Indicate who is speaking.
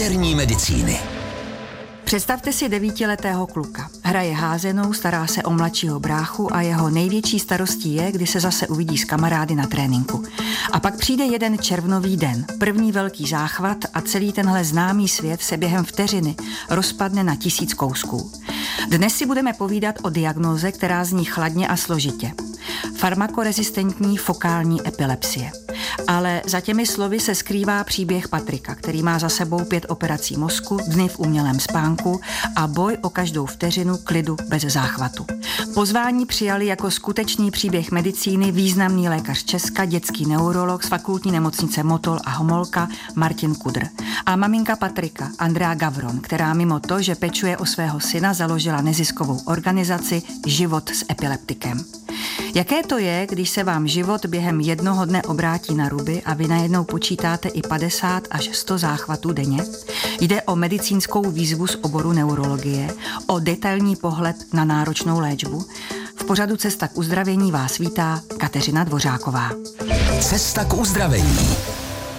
Speaker 1: moderní medicíny.
Speaker 2: Představte si 9letého kluka. Hraje házenou, stará se o mladšího bráchu a jeho největší starostí je, kdy se zase uvidí s kamarády na tréninku. A pak přijde jeden červnový den, první velký záchvat a celý tenhle známý svět se během vteřiny rozpadne na 1000 kousků. Dnes si budeme povídat o diagnóze, která zní chladně a složitě. Farmakorezistentní fokální epilepsie. Ale za těmi slovy se skrývá příběh Patrika, který má za sebou 5 operací mozku, dny v umělém spánku a boj o každou vteřinu klidu bez záchvatu. Pozvání přijali jako skutečný příběh medicíny významný lékař Česka, dětský neurolog z fakultní nemocnice Motol a Homolka Martin Kudr. A maminka Patrika, Andrea Gavron, která mimo to, že pečuje o svého syna, založila neziskovou organizaci Život s epileptikem. Jaké to je, když se vám život během jednoho dne obrátí na ruby a vy najednou počítáte i 50 až 100 záchvatů denně? Jde o medicínskou výzvu z oboru neurologie, o detailní pohled na náročnou léčbu. V pořadu Cesta k uzdravění vás vítá Kateřina Dvořáková.
Speaker 1: Cesta k uzdravení.